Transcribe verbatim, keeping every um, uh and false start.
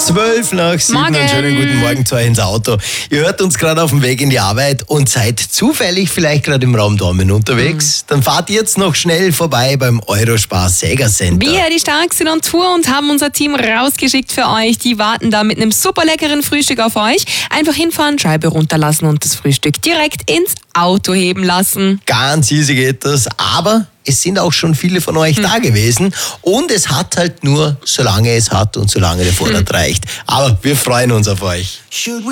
Zwölf nach sieben. Morgen. Einen schönen guten Morgen zu euch ins Auto. Ihr hört uns gerade auf dem Weg in die Arbeit und seid zufällig vielleicht gerade im Raum Dormen unterwegs. Mhm. Dann fahrt ihr jetzt noch schnell vorbei beim Eurospar Sega Center. Wir, die Stark, sind on Tour und haben unser Team rausgeschickt für euch. Die warten da mit einem super leckeren Frühstück auf euch. Einfach hinfahren, Scheibe runterlassen und das Frühstück direkt ins Auto heben lassen. Ganz easy geht das, aber es sind auch schon viele von euch hm. da gewesen und es hat halt nur, solange es hat und solange der Vorrat hm. reicht. Aber wir freuen uns auf euch.